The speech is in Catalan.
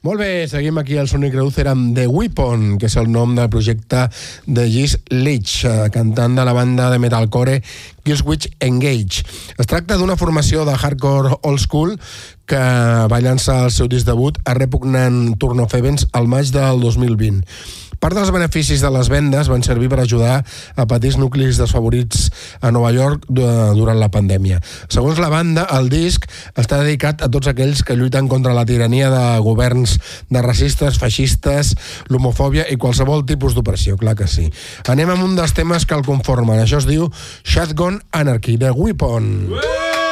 Molt bé, seguim aquí al Sonic Reducer amb The Weapon, que és el nom del projecte de Jess Leach, cantant de la banda de metalcore Killswitch Engage. Es tracta d'una formació de hardcore old school que va llançar el seu disc debut a repugnant Turn of Events al maig del 2020. Part dels beneficis de les vendes van servir per ajudar a petits nuclis desfavorits a Nova York durant la pandèmia. Segons la banda, el disc està dedicat a tots aquells que lluiten contra la tirania de governs de racistes, feixistes, l'homofòbia i qualsevol tipus d'opressió, clar que sí. Anem amb un dels temes que el conformen. Això es diu Shotgun Anarchy, The Weapon.